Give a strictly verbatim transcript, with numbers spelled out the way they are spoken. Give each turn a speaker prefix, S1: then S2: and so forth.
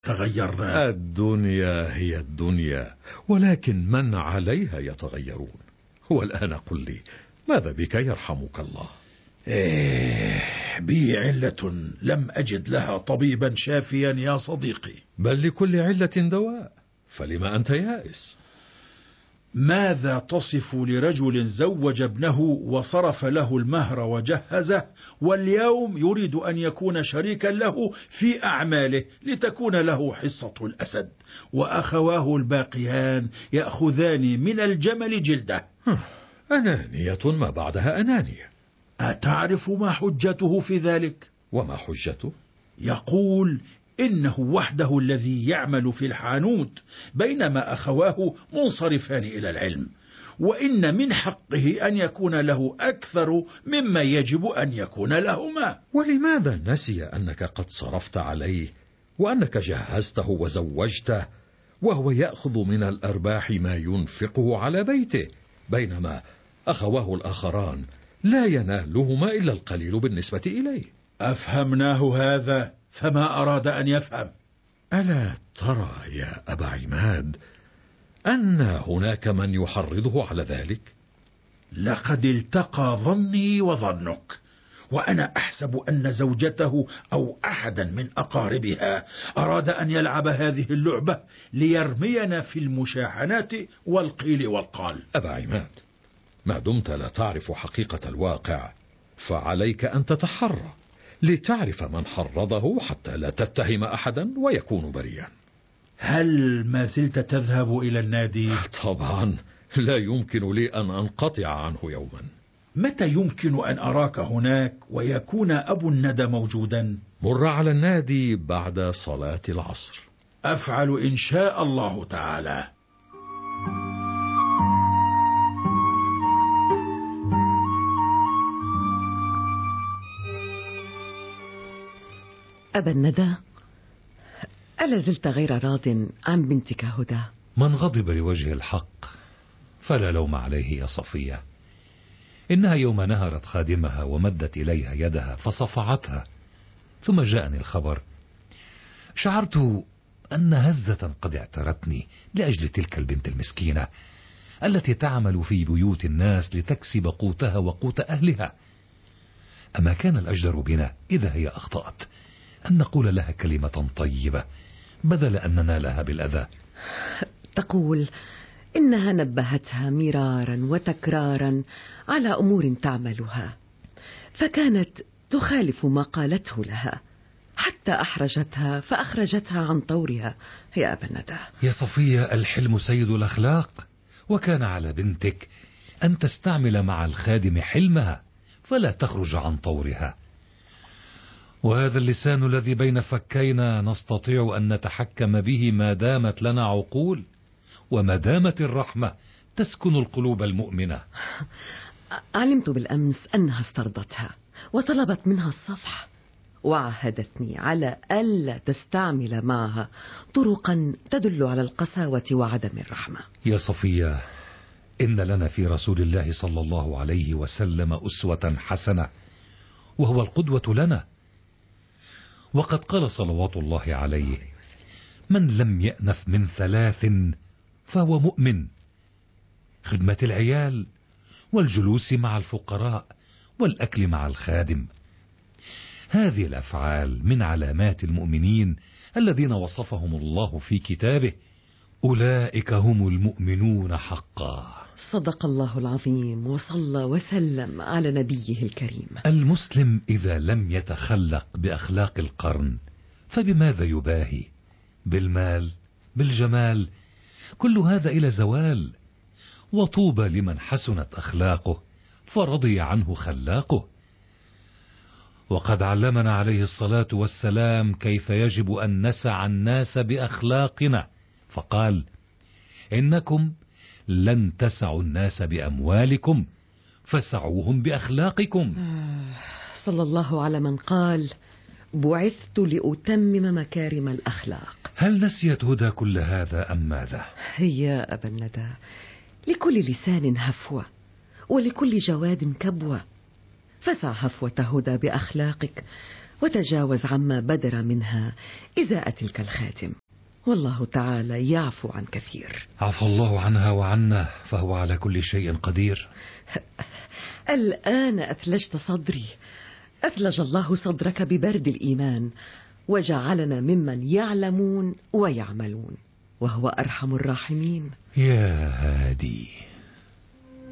S1: تغيرنا.
S2: الدنيا هي الدنيا، ولكن من عليها يتغيرون. والآن قل لي، ماذا بك يرحمك الله؟
S1: إيه، بي علة لم أجد لها طبيبا شافيا يا صديقي.
S2: بل لكل علة دواء، فلما أنت يائس؟
S1: ماذا تصف لرجل زوج ابنه وصرف له المهر وجهزه، واليوم يريد أن يكون شريكا له في أعماله لتكون له حصة الأسد، وأخواه الباقيان يأخذان من الجمل جلده؟
S2: أنانية ما بعدها أنانية.
S1: أتعرف ما حجته في ذلك؟
S2: وما حجته؟
S1: يقول إنه وحده الذي يعمل في الحانوت، بينما أخواه منصرفان إلى العلم، وإن من حقه أن يكون له أكثر مما يجب أن يكون لهما.
S2: ولماذا نسي أنك قد صرفت عليه، وأنك جهزته وزوجته، وهو يأخذ من الأرباح ما ينفقه على بيته، بينما أخواه الآخران لا ينالهما إلا القليل بالنسبة إليه؟
S1: أفهمناه هذا، فما أراد أن يفهم.
S2: ألا ترى يا أبا عماد أن هناك من يحرضه على ذلك؟
S1: لقد التقى ظني وظنك، وأنا أحسب أن زوجته أو أحدا من أقاربها أراد أن يلعب هذه اللعبة ليرمينا في المشاحنات والقيل والقال.
S2: أبا عماد، ما دمت لا تعرف حقيقة الواقع فعليك أن تتحرى لتعرف من حرضه حتى لا تتهم أحدا ويكون بريئا.
S1: هل ما زلت تذهب إلى النادي؟
S2: طبعا، لا يمكن لي أن أنقطع عنه يوما.
S1: متى يمكن أن أراك هناك ويكون أبو الندى موجودا؟
S2: مر على النادي بعد صلاة العصر.
S1: أفعل إن شاء الله تعالى.
S3: أبا الندى، ألا زلت غير راض عن بنتك هدى؟
S4: من غضب لوجه الحق فلا لوم عليه يا صفية. إنها يوم نهرت خادمها ومدت إليها يدها فصفعتها، ثم جاءني الخبر، شعرت أن هزة قد اعترتني لأجل تلك البنت المسكينة التي تعمل في بيوت الناس لتكسب قوتها وقوت أهلها. أما كان الأجدر بنا إذا هي أخطأت أن نقول لها كلمة طيبة بدل أن ننالها بالأذى.
S3: تقول إنها نبهتها مرارا وتكرارا على أمور تعملها، فكانت تخالف ما قالته لها حتى أحرجتها فأخرجتها عن طورها. يا أبا الندى،
S4: يا صفية، الحلم سيد الأخلاق، وكان على بنتك أن تستعمل مع الخادم حلمها فلا تخرج عن طورها. وهذا اللسان الذي بين فكينا نستطيع أن نتحكم به ما دامت لنا عقول، وما دامت الرحمة تسكن القلوب المؤمنة.
S3: علمت بالأمس أنها استرضتها وطلبت منها الصفح، وعهدتني على ألا تستعمل معها طرقا تدل على القساوة وعدم الرحمة.
S4: يا صفية، إن لنا في رسول الله صلى الله عليه وسلم أسوة حسنة، وهو القدوة لنا. وقد قال صلوات الله عليه: من لم يأنف من ثلاث فهو مؤمن: خدمة العيال، والجلوس مع الفقراء، والأكل مع الخادم. هذه الأفعال من علامات المؤمنين الذين وصفهم الله في كتابه: أولئك هم المؤمنون حقا.
S3: صدق الله العظيم، وصلى وسلم على نبيه الكريم.
S4: المسلم إذا لم يتخلق بأخلاق القرن فبماذا يباهي؟ بالمال؟ بالجمال؟ كل هذا إلى زوال. وطوبى لمن حسنت أخلاقه فرضي عنه خلاقه. وقد علمنا عليه الصلاة والسلام كيف يجب أن نسع الناس بأخلاقنا، فقال: إنكم لن تسعوا الناس بأموالكم فسعوهم بأخلاقكم.
S3: صلى الله على من قال: بعثت لأتمم مكارم الأخلاق.
S4: هل نسيت هدى كل هذا أم ماذا؟
S3: يا أبا الندى، لكل لسان هفوة ولكل جواد كبوة، فسع هفوة هدى بأخلاقك وتجاوز عما بدر منها إزاء تلك الخاتم، والله تعالى يعفو عن كثير.
S4: عفى الله عنها وعنا، فهو على كل شيء قدير.
S3: الآن أثلجت صدري، أثلج الله صدرك ببرد الإيمان، وجعلنا ممن يعلمون ويعملون، وهو أرحم الراحمين.
S4: يا هادي.